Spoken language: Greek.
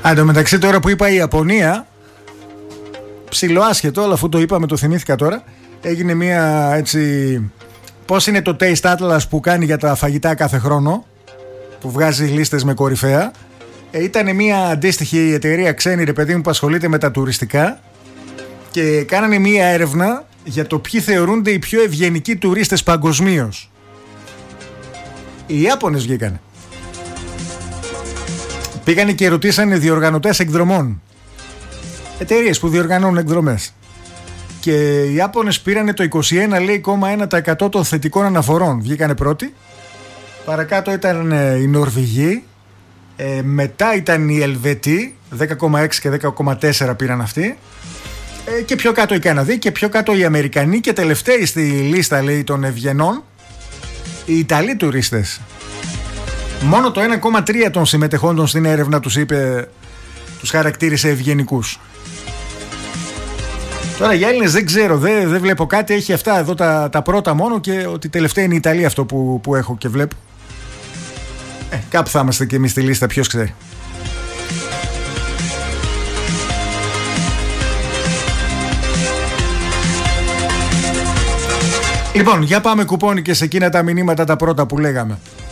Εν τω μεταξύ, τώρα που είπα η Ιαπωνία, ψιλοάσχετο, αλλά αφού το είπαμε, το θυμήθηκα τώρα. Έγινε μια έτσι. Πώς είναι το Taste Atlas που κάνει για τα φαγητά κάθε χρόνο, που βγάζει λίστες με κορυφαία. Ήταν μια αντίστοιχη εταιρεία ξένη, ρε παιδί μου, που ασχολείται με τα τουριστικά και κάνανε μια έρευνα για το ποιοι θεωρούνται οι πιο ευγενικοί τουρίστες παγκοσμίως. Οι Ιάπωνες βγήκανε. Πήγανε και ρωτήσανε διοργανωτές εκδρομών, εταιρείες που διοργανώνουν εκδρομές. Και οι Ιάπωνες πήρανε το 21,1% των θετικών αναφορών. Βγήκανε πρώτοι. Παρακάτω ήταν οι Νορβηγοί. Μετά ήταν οι Ελβετοί. 10,6 και 10,4 πήραν αυτοί. Και πιο κάτω οι Καναδοί και πιο κάτω οι Αμερικανοί. Και τελευταίοι στη λίστα, λέει, των ευγενών, οι Ιταλοί τουρίστες. Μόνο το 1,3 των συμμετεχόντων στην έρευνα τους χαρακτήρισε ευγενικούς. Τώρα για Έλληνες δεν ξέρω, δεν βλέπω κάτι. Έχει αυτά εδώ τα πρώτα μόνο, και ότι τελευταία είναι η Ιταλία, αυτό που έχω και βλέπω. Κάπου θα είμαστε και εμείς στη λίστα, ποιος ξέρει. Λοιπόν, για πάμε κουπόνι και σε εκείνα τα μηνύματα τα πρώτα που λέγαμε.